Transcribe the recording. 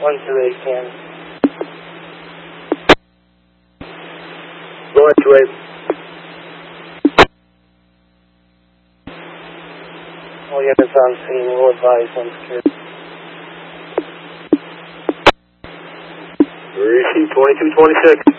128 can. Go ahead, 28. All units on scene will advise when secured. Receive 2226.